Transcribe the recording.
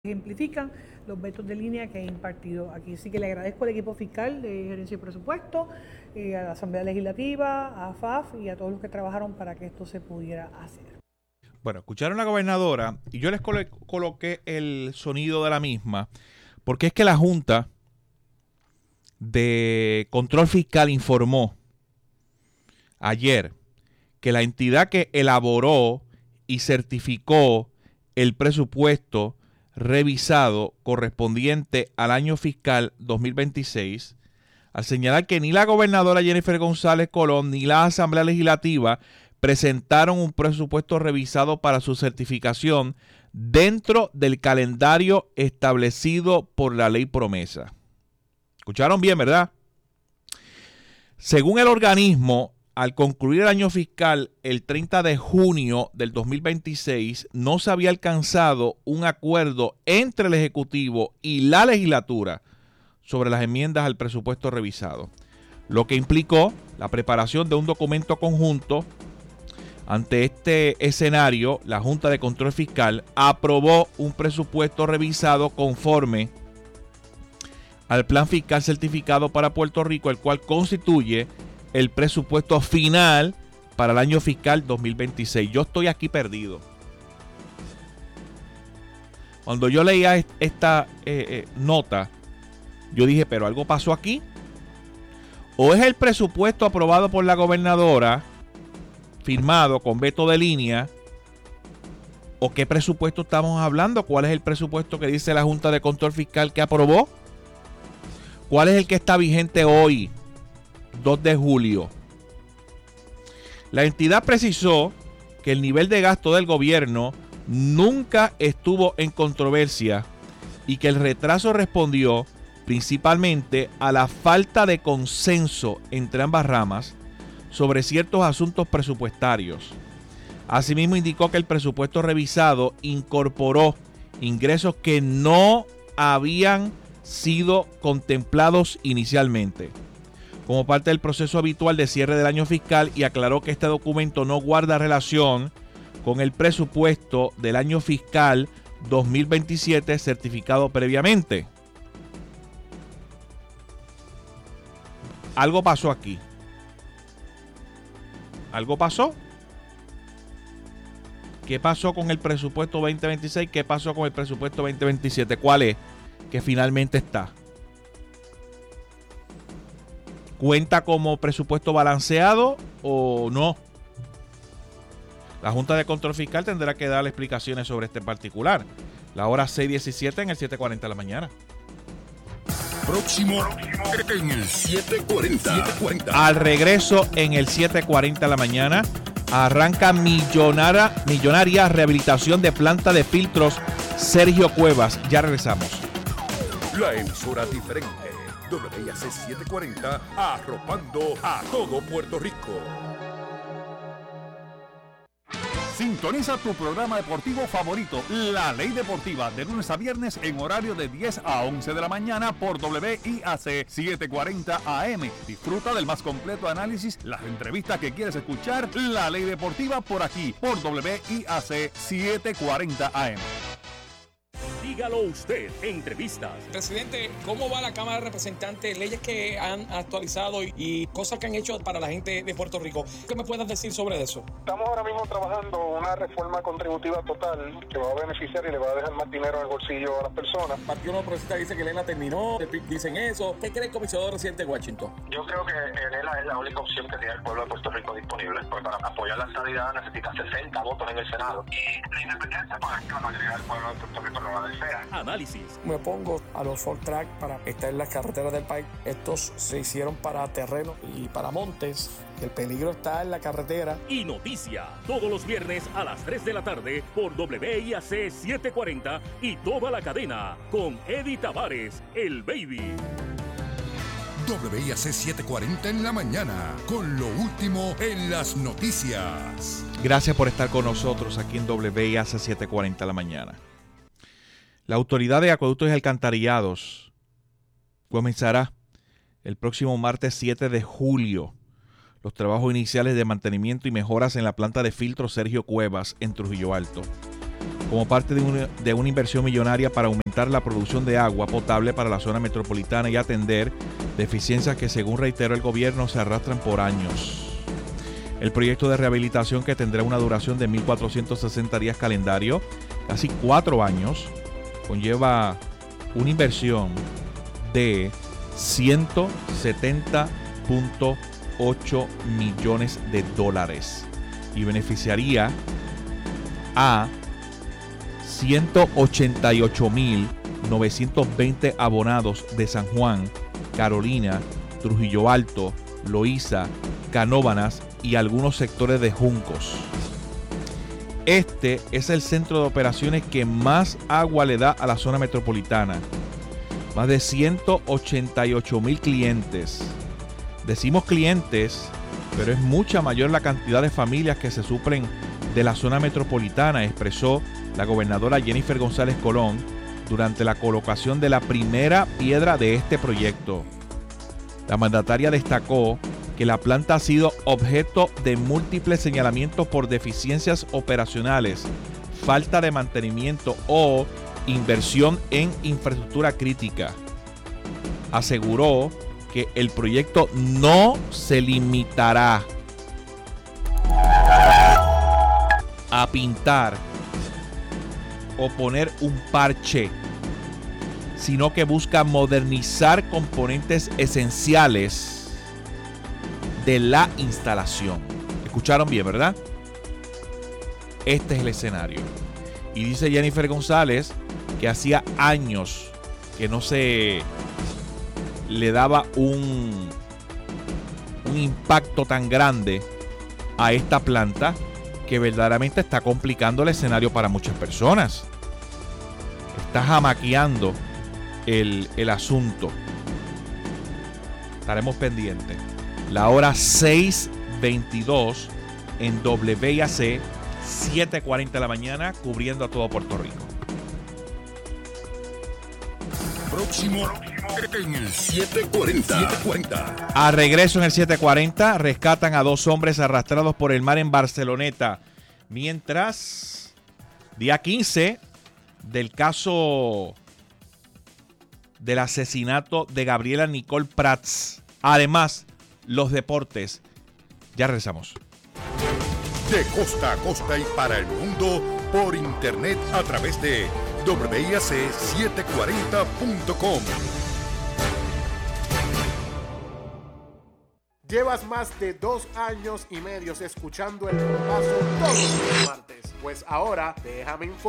ejemplifican los vetos de línea que he impartido aquí. Así que le agradezco al equipo fiscal de Gerencia y Presupuesto, a la Asamblea Legislativa, a AFAF y a todos los que trabajaron para que esto se pudiera hacer. Bueno, escucharon a la gobernadora y yo les coloqué el sonido de la misma, porque es que la Junta de Control Fiscal informó ayer que la entidad que elaboró y certificó el presupuesto revisado correspondiente al año fiscal 2026, al señalar que ni la gobernadora Jennifer González Colón ni la Asamblea Legislativa presentaron un presupuesto revisado para su certificación dentro del calendario establecido por la ley promesa. ¿Escucharon bien, verdad? Según el organismo, al concluir el año fiscal el 30 de junio del 2026, no se había alcanzado un acuerdo entre el Ejecutivo y la Legislatura sobre las enmiendas al presupuesto revisado, lo que implicó la preparación de un documento conjunto. Ante este escenario, la Junta de Control Fiscal aprobó un presupuesto revisado conforme al Plan Fiscal Certificado para Puerto Rico, el cual constituye el presupuesto final para el año fiscal 2026. Yo estoy aquí perdido. Cuando yo leía esta nota, yo dije, ¿pero algo pasó aquí? ¿O es el presupuesto aprobado por la gobernadora, firmado con veto de línea? ¿O qué presupuesto estamos hablando? ¿Cuál es el presupuesto que dice la Junta de Control Fiscal que aprobó? ¿Cuál es el que está vigente hoy, 2 de julio? La entidad precisó que el nivel de gasto del gobierno nunca estuvo en controversia y que el retraso respondió principalmente a la falta de consenso entre ambas ramas sobre ciertos asuntos presupuestarios. Asimismo, indicó que el presupuesto revisado incorporó ingresos que no habían sido contemplados inicialmente, como parte del proceso habitual de cierre del año fiscal, y aclaró que este documento no guarda relación con el presupuesto del año fiscal 2027 certificado previamente. Algo pasó aquí. ¿Algo pasó? ¿Qué pasó con el presupuesto 2026? ¿Qué pasó con el presupuesto 2027? ¿Cuál es? Que finalmente está. ¿Cuenta como presupuesto balanceado o no? La Junta de Control Fiscal tendrá que dar explicaciones sobre este particular. La hora 6:17 en el 7:40 de la mañana. Próximo en el 7:40. Al regreso en el 7:40 de la mañana arranca millonaria rehabilitación de planta de filtros Sergio Cuevas. Ya regresamos. La emisora diferente. WIAC 740, arropando a todo Puerto Rico. Sintoniza tu programa deportivo favorito, La Ley Deportiva, de lunes a viernes en horario de 10 a 11 de la mañana por WIAC 740 AM. Disfruta del más completo análisis, las entrevistas que quieres escuchar. La Ley Deportiva por aquí, por WIAC 740 AM. Dígalo usted, entrevistas. Presidente, ¿cómo va la Cámara de Representantes? Leyes que han actualizado y cosas que han hecho para la gente de Puerto Rico. ¿Qué me puedes decir sobre eso? Estamos ahora mismo trabajando una reforma contributiva total que va a beneficiar y le va a dejar más dinero en el bolsillo a las personas. El Partido Nuevo Progresista dice que Elena terminó, el PIB dicen eso. ¿Qué cree el comisionado residente de Washington? Yo creo que Elena es la única opción que tiene el pueblo de Puerto Rico disponible, porque para apoyar la estabilidad necesita 60 votos en el Senado. Y la independencia, pues la mayoría del pueblo de Puerto Rico no la desea. Análisis. Me opongo a los Ford Track para estar en las carreteras del país. Estos se hicieron para terreno y para montes. El peligro está en la carretera. Y noticia, todos los viernes a las 3 de la tarde por WIAC 740 y toda la cadena con Eddie Tavares, el Baby. WIAC 740 en la mañana, con lo último en las noticias. Gracias por estar con nosotros aquí en WIAC 740 en la mañana. La Autoridad de Acueductos y Alcantarillados comenzará el próximo martes 7 de julio los trabajos iniciales de mantenimiento y mejoras en la planta de filtro Sergio Cuevas en Trujillo Alto. como parte de una inversión millonaria para aumentar la producción de agua potable para la zona metropolitana y atender deficiencias que, según reiteró el gobierno, se arrastran por años. El proyecto de rehabilitación, que tendrá una duración de 1.460 días calendario, casi 4 años, conlleva una inversión de $170.8 millones y beneficiaría a 188.920 abonados de San Juan, Carolina, Trujillo Alto, Loíza, Canóvanas y algunos sectores de Juncos. Este es el centro de operaciones que más agua le da a la zona metropolitana. Más de 188,000 clientes. Decimos clientes, pero es mucha mayor la cantidad de familias que se suplen de la zona metropolitana, expresó la gobernadora Jennifer González Colón durante la colocación de la primera piedra de este proyecto. La mandataria destacó que la planta ha sido objeto de múltiples señalamientos por deficiencias operacionales, falta de mantenimiento o inversión en infraestructura crítica. Aseguró que el proyecto no se limitará a pintar o poner un parche, sino que busca modernizar componentes esenciales de la instalación. Escucharon bien, ¿verdad? Este es el escenario. Y dice Jennifer González que hacía años que no se le daba un impacto tan grande a esta planta, que verdaderamente está complicando el escenario para muchas personas. Está jamaqueando el asunto. Estaremos pendientes. La hora 6:22 en WIAC, 7:40 de la mañana, cubriendo a todo Puerto Rico. Próximo en el 740. A regreso en el 740, rescatan a 2 hombres arrastrados por el mar en Barceloneta. Mientras, día 15 del caso del asesinato de Gabriela Nicole Prats. Además, los deportes. Ya regresamos. De costa a costa y para el mundo, por internet a través de WIAC740.com. Llevas más de 2 años y medio escuchando El Bombazo todos los martes. Pues ahora déjame informar